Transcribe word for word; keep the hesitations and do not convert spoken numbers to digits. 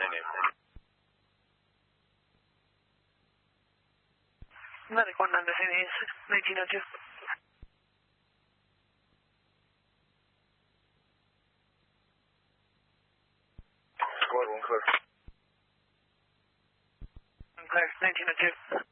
Medic one nine is nineteen oh two. Squad one clear. Clear, nineteen oh two.